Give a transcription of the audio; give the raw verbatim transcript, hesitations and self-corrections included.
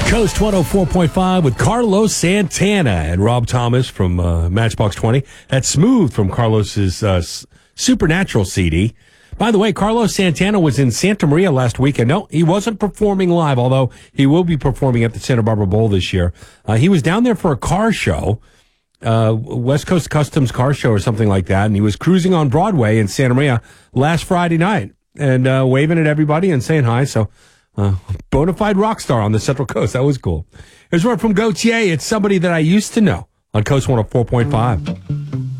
Coast one oh four point five with Carlos Santana and Rob Thomas from uh, Matchbox twenty. That's Smooth from Carlos's uh, Supernatural C D. By the way, Carlos Santana was in Santa Maria last weekend. No, he wasn't performing live, although he will be performing at the Santa Barbara Bowl this year. Uh, he was down there for a car show, uh, West Coast Customs car show or something like that, and he was cruising on Broadway in Santa Maria last Friday night and uh, waving at everybody and saying hi. So, uh, bona fide rock star on the Central Coast. That was cool. Here's one from Gautier. It's somebody that I used to know on Coast one oh four point five.